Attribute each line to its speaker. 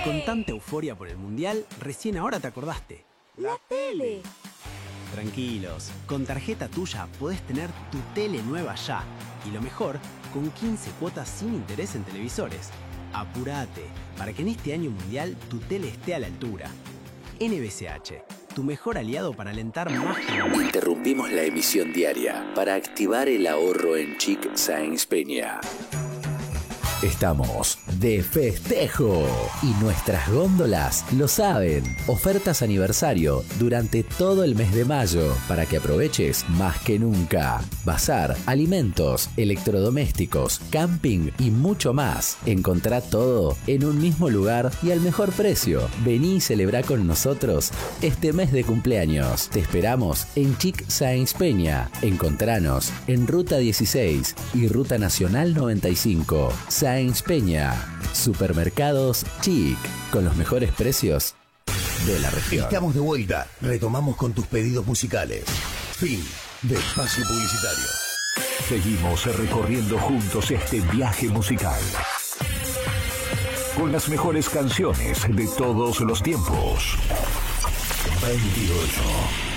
Speaker 1: Con tanta euforia por el Mundial, recién ahora te acordaste.
Speaker 2: ¡La tele!
Speaker 1: Tranquilos, con tarjeta tuya podés tener tu tele nueva ya. Y lo mejor, con 15 cuotas sin interés en televisores. Apurate, para que en este año mundial tu tele esté a la altura. NBCH, tu mejor aliado para alentar más que nunca.
Speaker 3: Interrumpimos la emisión diaria para activar el ahorro en Chic Sáenz Peña. Estamos de festejo y nuestras góndolas lo saben. Ofertas aniversario durante todo el mes de mayo para que aproveches más que nunca. Bazar, alimentos, electrodomésticos, camping y mucho más. Encontrá todo en un mismo lugar y al mejor precio. Vení y celebrá con nosotros este mes de cumpleaños. Te esperamos en Chic Sáenz Peña. Encontranos en Ruta 16 y Ruta Nacional 95. Sáenz Peña. Supermercados Chic, con los mejores precios de la región.
Speaker 4: Estamos de vuelta. Retomamos con tus pedidos musicales. Fin de espacio publicitario.
Speaker 5: Seguimos recorriendo juntos este viaje musical. Con las mejores canciones de todos los tiempos.
Speaker 4: 28.